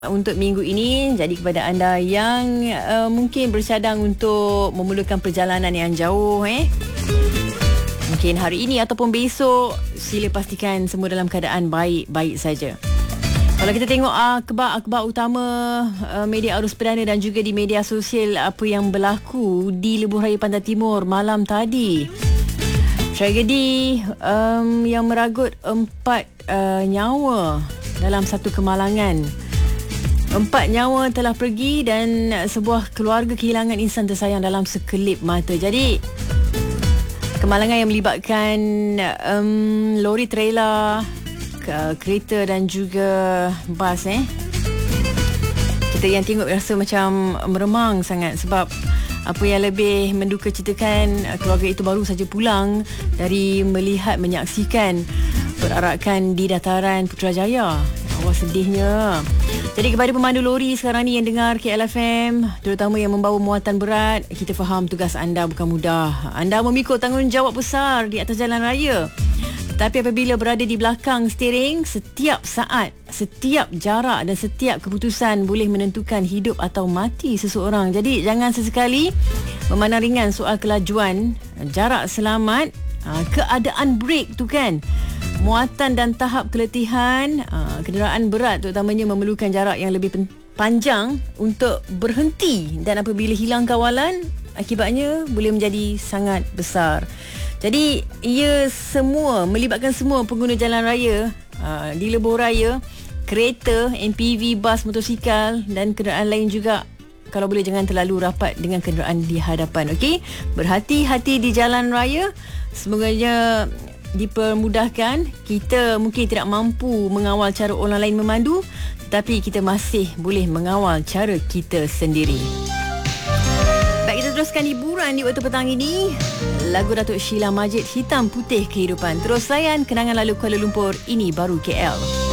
Untuk minggu ini, jadi kepada anda yang mungkin bercadang untuk memerlukan perjalanan yang jauh, mungkin hari ini ataupun besok, sila pastikan semua dalam keadaan baik-baik saja. Kalau kita tengok akhbar utama media arus perdana dan juga di media sosial, apa yang berlaku di Lebuh Raya Pantai Timur malam tadi. Tragedi yang meragut 4 nyawa dalam satu kemalangan. 4 nyawa telah pergi dan sebuah keluarga kehilangan insan tersayang dalam sekelip mata. Jadi, kemalangan yang melibatkan lori trailer, kereta dan juga bas. Kita yang tengok rasa macam meremang sangat sebab apa yang lebih mendukacitakan, keluarga itu baru saja pulang dari menyaksikan perarakan di dataran Putrajaya. Allah, sedihnya. Jadi kepada pemandu lori sekarang ni yang dengar KLFM, terutama yang membawa muatan berat, kita faham tugas anda bukan mudah. Anda memikul tanggungjawab besar di atas jalan raya. Tapi apabila berada di belakang steering, setiap saat, setiap jarak dan setiap keputusan boleh menentukan hidup atau mati seseorang. Jadi jangan sesekali memandang ringan soal kelajuan, jarak selamat, keadaan brek tu kan. Muatan dan tahap keletihan, kenderaan berat terutamanya memerlukan jarak yang lebih panjang untuk berhenti, dan apabila hilang kawalan, akibatnya boleh menjadi sangat besar. Jadi ia semua melibatkan semua pengguna jalan raya di lebuh raya, kereta, MPV, bas, motosikal dan kenderaan lain juga. Kalau boleh jangan terlalu rapat dengan kenderaan di hadapan. Okey, berhati-hati di jalan raya. Semoganya dipermudahkan. Kita mungkin tidak mampu mengawal cara orang lain memandu, tetapi kita masih boleh mengawal cara kita sendiri. Baik, kita teruskan hiburan di waktu petang ini. Lagu Datuk Sheila Majid, Hitam Putih Kehidupan. Terus layan kenangan lalu Kuala Lumpur, ini baru KL.